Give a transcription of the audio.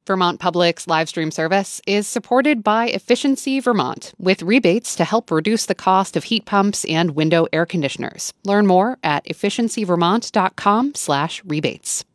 Vermont Public's live stream service is supported by Efficiency Vermont, with rebates to help reduce the cost of heat pumps and window air conditioners. Learn more at efficiencyvermont.com/rebates.